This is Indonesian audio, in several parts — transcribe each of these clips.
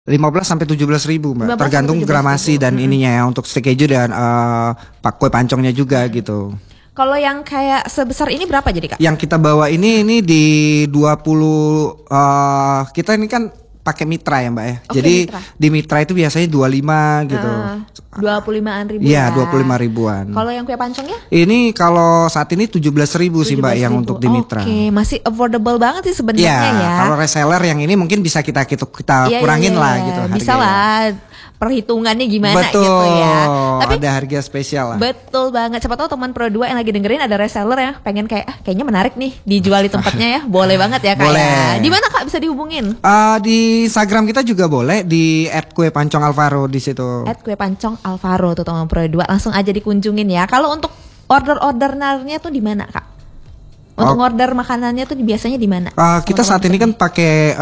15 sampai 17 ribu Mbak, 15 tergantung sampai 17 gramasi ribu. dan ininya ya untuk steak keju dan pak kue pancongnya juga gitu. Kalau yang kayak sebesar ini berapa jadi Kak? Yang kita bawa ini di 20 kita ini kan pakai mitra ya Mbak ya. Oke, Jadi mitra. di mitra itu biasanya 25 gitu. 25-an ribu Iya, ya. 25 ribuan. Kalau yang kue pancongnya? Ini kalau saat ini 17 ribu sih Mbak yang 17.000. untuk di mitra. Oke, masih affordable banget sih sebenarnya Iya, ya. kalau reseller yang ini mungkin bisa kita Iya, kurangin iya, lah iya. gitu Bisa harganya. lah perhitungannya gimana Betul, gitu ya. Tapi ada harga spesial lah. betul banget. Siapa tahu teman Pro 2 yang lagi dengerin ada reseller ya, pengen kayak kayaknya menarik nih dijual di tempatnya ya. Boleh banget ya Kak. Boleh. Ya. Di mana Kak bisa dihubungin? Di Instagram kita juga boleh di @kuepancong_alvaro di situ. @kuepancong_alvaro tuh teman Pro 2. Langsung aja dikunjungin ya. Kalau untuk order-ordernya tuh di mana Kak? Untuk order makanannya tuh biasanya di mana? Kita saat ini kan pakai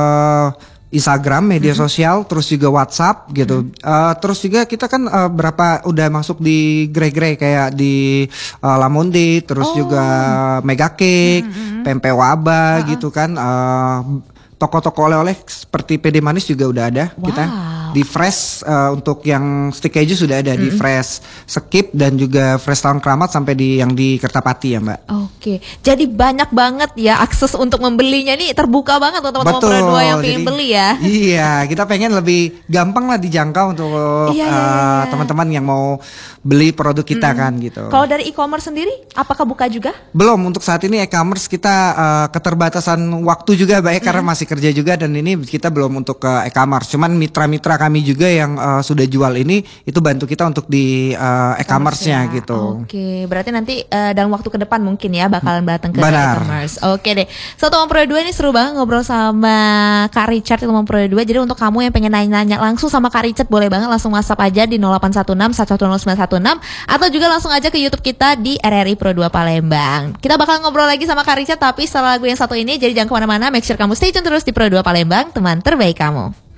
Instagram, media sosial, terus juga WhatsApp gitu. Terus juga kita kan berapa udah masuk di Grey kayak di La Monde, terus juga Mega Cake, Pempek Waba gitu kan. Toko-toko oleh-oleh seperti PD Manis juga udah ada kita. Di Fresh untuk yang stick keju sudah ada di Fresh Skip dan juga Fresh Town Keramat sampai di yang di Kertapati ya Mbak. Oke, jadi banyak banget ya akses untuk membelinya nih terbuka banget untuk teman-teman Pro 2 yang pengen beli ya. Iya, kita pengen lebih gampang lah dijangkau untuk teman-teman yang mau beli produk kita kan gitu. Kalau dari e-commerce sendiri, apakah buka juga? Belum, untuk saat ini e-commerce kita keterbatasan waktu juga Mbak karena masih kerja juga dan ini kita belum untuk ke e-commerce. Cuman mitra-mitra kami juga yang sudah jual ini itu bantu kita untuk di e-commerce-nya gitu. Oke, berarti nanti dalam waktu ke depan mungkin ya bakalan datang ke Benar. e-commerce. Oke deh. So teman Pro 2 ini seru banget ngobrol sama Kak Richard teman Pro 2. Jadi untuk kamu yang pengen nanya-nanya langsung sama Kak Richard boleh banget langsung WhatsApp aja di 0816 110916 atau juga langsung aja ke YouTube kita di RRI Pro 2 Palembang. Kita bakal ngobrol lagi sama Kak Richard tapi setelah lagu yang satu ini, jadi jangan kemana-mana. Make sure kamu stay tune terus di Pro 2 Palembang, teman terbaik kamu.